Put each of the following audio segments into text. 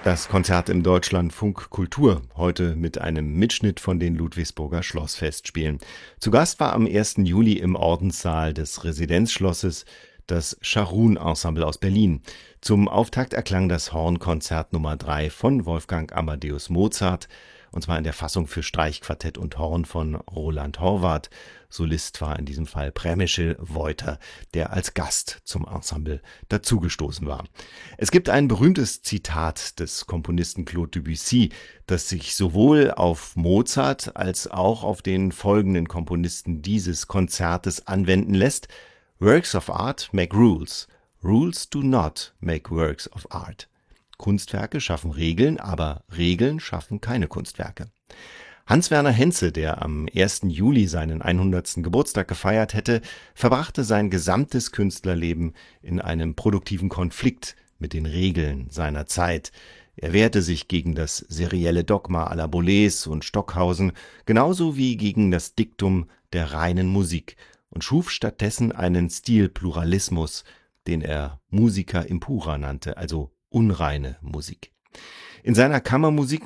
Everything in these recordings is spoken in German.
Das Konzert im Deutschlandfunk Kultur, heute mit einem Mitschnitt von den Ludwigsburger Schlossfestspielen. Zu Gast war am 1. Juli im Ordenssaal des Residenzschlosses das Scharun-Ensemble aus Berlin. Zum Auftakt erklang das Hornkonzert Nummer 3 von Wolfgang Amadeus Mozart, und zwar in der Fassung für Streichquartett und Horn von Roland Horvath. Solist war in diesem Fall Přemysl Vojta, der als Gast zum Ensemble dazugestoßen war. Es gibt ein berühmtes Zitat des Komponisten Claude Debussy, das sich sowohl auf Mozart als auch auf den folgenden Komponisten dieses Konzertes anwenden lässt: Works of art make rules. Rules do not make works of art. Kunstwerke schaffen Regeln, aber Regeln schaffen keine Kunstwerke. Hans-Werner Henze, der am 1. Juli seinen 100. Geburtstag gefeiert hätte, verbrachte sein gesamtes Künstlerleben in einem produktiven Konflikt mit den Regeln seiner Zeit. Er wehrte sich gegen das serielle Dogma à la Boulez und Stockhausen, genauso wie gegen das Diktum der reinen Musik, und schuf stattdessen einen Stilpluralismus, den er Musica impura nannte, also unreine Musik. In seiner Kammermusik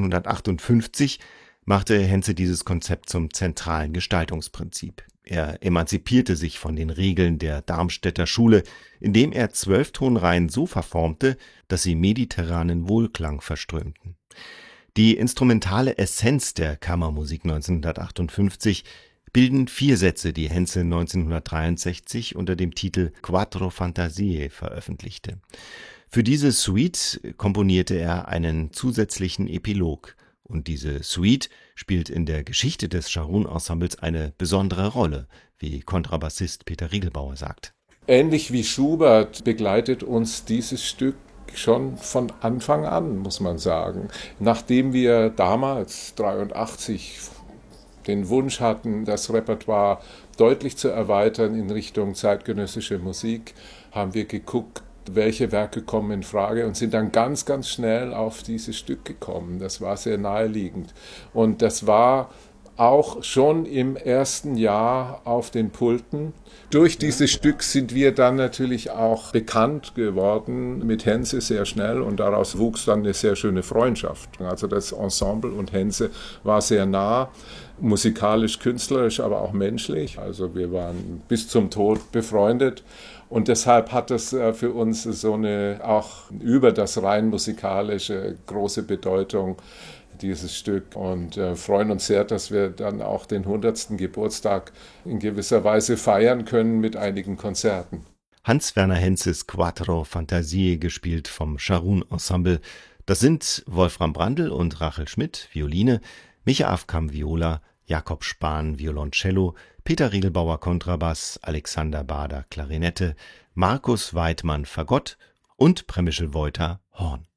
1958 machte Henze dieses Konzept zum zentralen Gestaltungsprinzip. Er emanzipierte sich von den Regeln der Darmstädter Schule, indem er 12 Tonreihen so verformte, dass sie mediterranen Wohlklang verströmten. Die instrumentale Essenz der Kammermusik 1958 bilden 4 Sätze, die Henze 1963 unter dem Titel Quattro Fantasie veröffentlichte. Für diese Suite komponierte er einen zusätzlichen Epilog. Und diese Suite spielt in der Geschichte des Scharun-Ensembles eine besondere Rolle, wie Kontrabassist Peter Riegelbauer sagt. Ähnlich wie Schubert begleitet uns dieses Stück schon von Anfang an, muss man sagen. Nachdem wir damals, 1983, den Wunsch hatten, das Repertoire deutlich zu erweitern in Richtung zeitgenössische Musik, haben wir geguckt, welche Werke kommen in Frage, und sind dann ganz, ganz schnell auf dieses Stück gekommen. Das war sehr naheliegend. Und das war auch schon im ersten Jahr auf den Pulten. Durch dieses Stück sind wir dann natürlich auch bekannt geworden mit Henze sehr schnell, und daraus wuchs dann eine sehr schöne Freundschaft. Also das Ensemble und Henze war sehr nah, musikalisch, künstlerisch, aber auch menschlich. Also wir waren bis zum Tod befreundet. Und deshalb hat das für uns so eine, auch über das rein musikalische, große Bedeutung, dieses Stück, und freuen uns sehr, dass wir dann auch den 100. Geburtstag in gewisser Weise feiern können mit einigen Konzerten. Hans-Werner Henzes Quattro Fantasie, gespielt vom Scharun-Ensemble. Das sind Wolfram Brandl und Rachel Schmidt, Violine, Micha Afkam, Viola, Jakob Spahn, Violoncello, Peter Riegelbauer, Kontrabass, Alexander Bader, Klarinette, Markus Weidmann, Fagott und Přemysl Vojta, Horn.